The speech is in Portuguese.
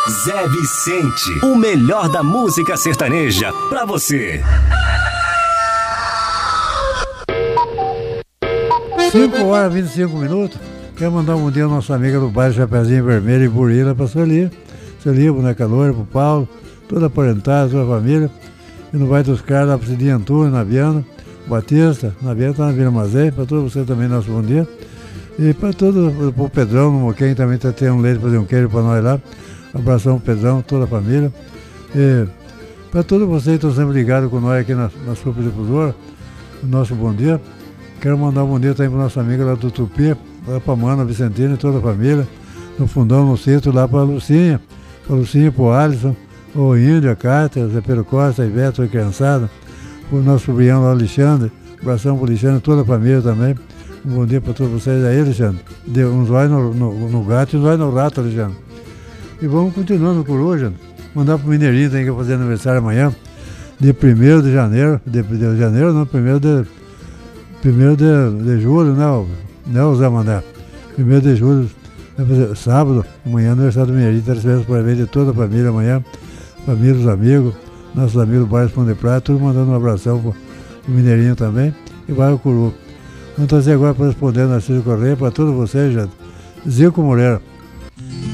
Zé Vicente, o melhor da música sertaneja pra você. 5h25. Quero mandar um bom dia à nossa amiga do bairro Chapeuzinho Vermelho e Burila, pra Sueli, Boneca Loura, pro Paulo, toda a parentada, toda a família. E no bairro dos Caras, lá pro Cidinho Antunes, na Viana, Batista, na Viana, tá na Vila Mazé, pra todos vocês também, nosso bom dia. E pra todo, pro Pedrão, no Moquém, também tá tendo um leite, fazer um queijo pra nós lá. Abração pro Pedrão, toda a família. E pra todos vocês que estão sempre ligados com nós aqui na Super Difusora, o nosso bom dia. Quero mandar um bom dia também para nossa amiga lá do Tupi, lá para a Mana, Vicentina e toda a família, no fundão, no centro, lá para a Lucinha, pro Alisson, o Índio, a Cátia, Zé Pedro Costa, a Ivete, a criançada, o nosso sobrinho lá, Alexandre, abração para o Alexandre, toda a família também. Um bom dia para todos vocês aí, Alexandre. Deu uns olhos no gato e uns olhos no rato, Alexandre. E vamos continuando com hoje, mandar para o Mineirinho, tem que fazer aniversário amanhã, dia 1º de janeiro, de janeiro não, 1º de julho, né, o Zé Mané? 1º de julho, sábado, amanhã, aniversário do Mineirinho, terça-feira, parabéns de toda a família amanhã, família, os amigos, nossos amigos do bairro Pão de Prata, tudo mandando um abração pro Mineirinho também, e vai o Curu. Vamos trazer agora para responder Narciso Correia, para todos vocês, gente. Zico Moreira.